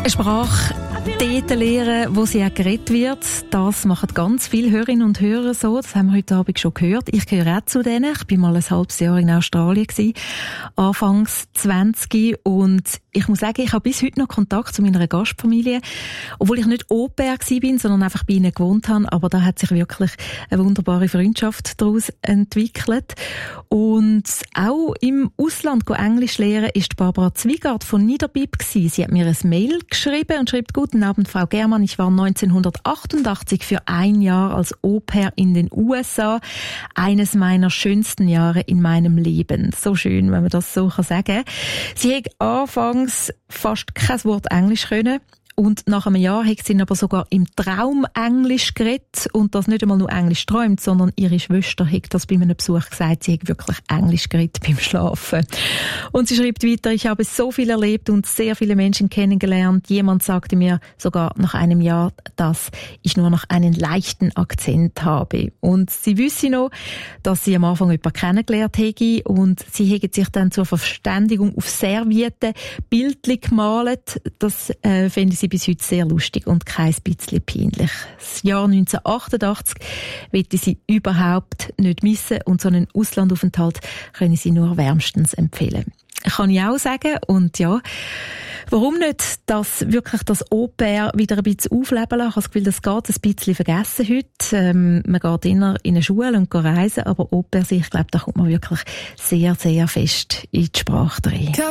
Eine Sprache dort lernen, wo sie auch geredet wird. Das machen ganz viele Hörerinnen und Hörer so. Das haben wir heute Abend schon gehört. Ich gehöre auch zu denen. Ich war mal ein halbes Jahr in Australien gewesen, anfangs 20. Und ich muss sagen, ich habe bis heute noch Kontakt zu meiner Gastfamilie. Obwohl ich nicht Au-pair bin, sondern einfach bei ihnen gewohnt habe. Aber da hat sich wirklich eine wunderbare Freundschaft daraus entwickelt. Und auch im Ausland Englisch lernen ist Barbara Zwigart von Niederbipp gewesen. Sie hat mir ein Mail geschrieben und schreibt: Guten Abend, Frau Germann. Ich war 1988 für ein Jahr als Au-pair in den USA. Eines meiner schönsten Jahre in meinem Leben. So schön, wenn man das so sagen kann. Sie hat anfangs fast kein Wort Englisch können. Und nach einem Jahr hat sie aber sogar im Traum Englisch geredet. Und das nicht einmal nur Englisch träumt, sondern ihre Schwester hat das bei einem Besuch gesagt, sie hat wirklich Englisch geredet beim Schlafen. Und sie schreibt weiter: Ich habe so viel erlebt und sehr viele Menschen kennengelernt. Jemand sagte mir sogar nach einem Jahr, dass ich nur noch einen leichten Akzent habe. Und sie wüsste noch, dass sie am Anfang jemanden kennengelernt hätte. Und sie hätte sich dann zur Verständigung auf Servietten Bildchen gemalt. Das finde ich bis heute sehr lustig und kein bisschen peinlich. Das Jahr 1988 wollte sie überhaupt nicht missen und so einen Auslandaufenthalt können sie nur wärmstens empfehlen. Kann ich auch sagen. Und ja, warum nicht wirklich das Au-pair wieder ein bisschen aufleben lassen? Ich habe das Gefühl, das geht ein bisschen vergessen heute. Man geht eher in eine Schule und reisen, aber Au-pair, ich glaube, da kommt man wirklich sehr, sehr fest in die Sprache rein.